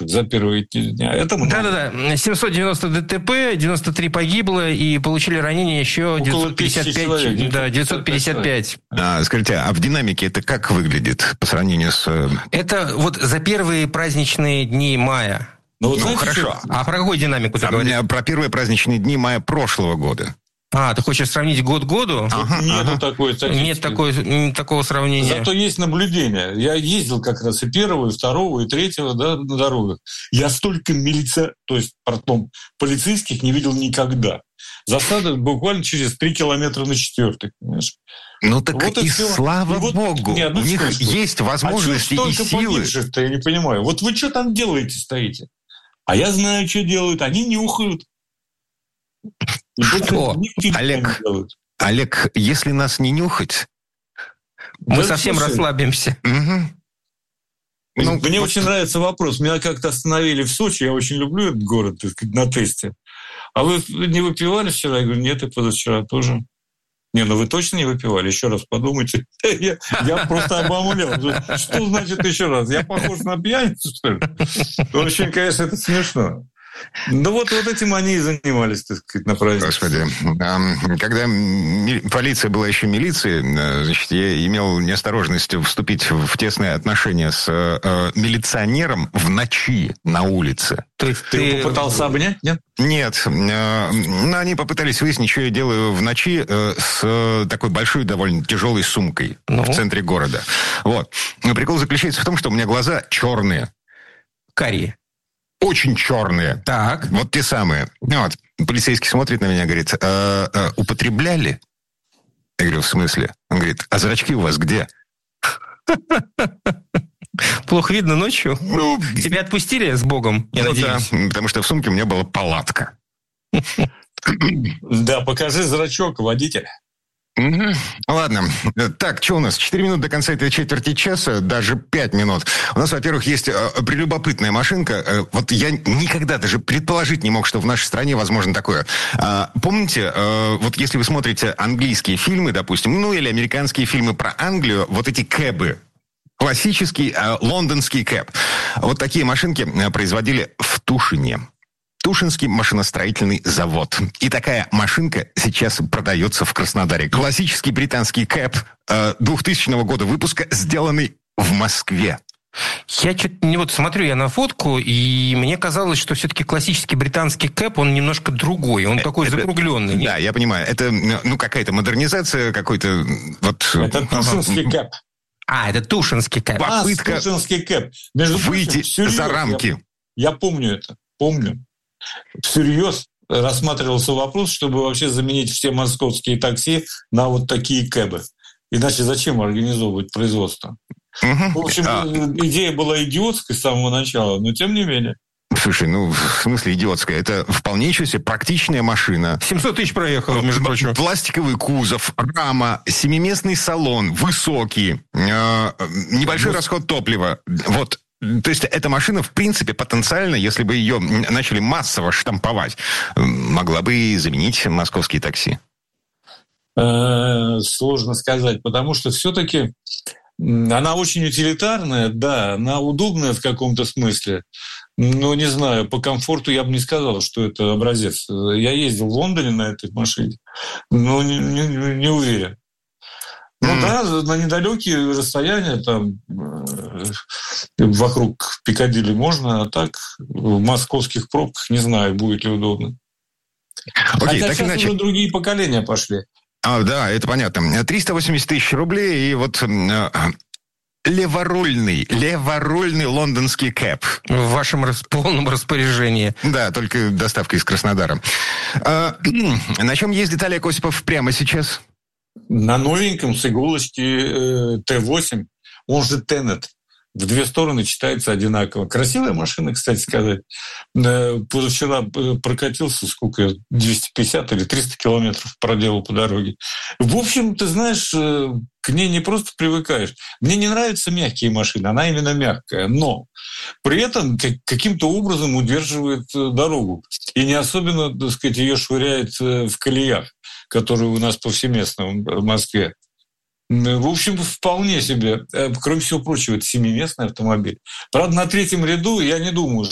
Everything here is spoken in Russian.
сказать, за первые дня. Это много. Да-да-да. 790 ДТП, 93 погибло, и получили ранения еще 955. Да, 955. Скажите, а в динамике это как выглядит по сравнению с... Это вот за первые праздничные дни мая. Ну, знаете, хорошо. А про какую динамику ты говоришь? Про первые праздничные дни мая прошлого года. Ты хочешь сравнить год к году? Нету такой статистики. Нет такого сравнения. Зато есть наблюдение. Я ездил как раз и первого, и второго, и третьего, да, на дорогах. Я столько полицейских не видел никогда. Засада буквально через 3 километра на 4-й, понимаешь? Ну так вот и слава богу, у них есть возможности и силы. Я не понимаю. Вот вы что там делаете, стоите? А я знаю, что делают. Они нюхают. Что? Олег, если нас не нюхать... Мы совсем расслабимся. Мне очень нравится вопрос. Меня как-то остановили в Сочи. Я очень люблю этот город, так сказать, на тесте. А вы не выпивали вчера? Я говорю, нет, и позавчера тоже. Не, вы точно не выпивали? Еще раз подумайте. Я просто обомлел. Что значит еще раз? Я похож на пьяницу, что ли? Очень, конечно, это смешно. Ну вот этим они и занимались, так сказать, на празднике. Господи, когда полиция была еще милицией, значит, я имел неосторожность вступить в тесные отношения с милиционером в ночи на улице. То есть ты попытался обнять, нет? Нет. Но они попытались выяснить, что я делаю в ночи с такой большой, довольно тяжелой сумкой в центре города. Вот. Но прикол заключается в том, что у меня глаза черные. Карие. Очень черные. Так. Вот те самые. Вот. Полицейский смотрит на меня, говорит, употребляли? Я говорю, в смысле? Он говорит, а зрачки у вас где? Плохо видно ночью? Тебя отпустили с Богом, я надеюсь? Да, потому что в сумке у меня была палатка. Да, покажи зрачок, водитель. Ладно. Так, что у нас? 4 минуты до конца этой четверти часа, даже 5 минут. У нас, во-первых, есть прелюбопытная машинка. Вот я никогда даже предположить не мог, что в нашей стране возможно такое. Помните, вот если вы смотрите английские фильмы, допустим, или американские фильмы про Англию, вот эти кэбы, классический лондонский кэб. Вот такие машинки производили в Тушине. Тушинский машиностроительный завод. И такая машинка сейчас продается в Краснодаре. Классический британский кэб 2000 года выпуска, сделанный в Москве. Я что-то смотрю я на фотку, и мне казалось, что все-таки классический британский кэп, он немножко другой, он такой закругленный. Да, я понимаю. Это какая-то модернизация, какой-то... Это тушинский кэп. Это тушинский кэп. Попытка тушинский кэп. выйти за рамки. Я помню это. Помню. Всерьез рассматривался вопрос, чтобы вообще заменить все московские такси на вот такие кэбы. Иначе зачем организовывать производство? В общем, идея была идиотской с самого начала, но тем не менее. Слушай, в смысле идиотская? Это вполне себе практичная машина. 700 тысяч проехала, между прочим. Пластиковый кузов, рама, 7-местный салон, высокий, небольшой расход топлива. Вот. То есть эта машина, в принципе, потенциально, если бы ее начали массово штамповать, могла бы и заменить московские такси. Сложно сказать, потому что все-таки она очень утилитарная, да, она удобная в каком-то смысле, но, не знаю, по комфорту я бы не сказал, что это образец. Я ездил в Лондоне на этой машине, но не уверен. Да, на недалекие расстояния там вокруг Пикадилли можно, а так в московских пробках не знаю, будет ли удобно. Хотя сейчас иначе... уже другие поколения пошли. Да, это понятно. 380 тысяч рублей и вот леворульный лондонский кэп. В вашем полном распоряжении. Да, только доставка из Краснодара. На чем ездит Олег Осипов прямо сейчас? На новеньком с иголочки Т8, он же Тенет. В 2 стороны читается одинаково. Красивая машина, кстати сказать. Позавчера прокатился, 250 или 300 километров проделал по дороге. В общем, ты знаешь, к ней не просто привыкаешь. Мне не нравятся мягкие машины, она именно мягкая. Но при этом каким-то образом удерживает дорогу. И не особенно, так сказать, ее швыряет в колеях, которые у нас повсеместно в Москве. В общем, вполне себе. Кроме всего прочего, это 7-местный автомобиль. Правда, на 3-м ряду я не думаю,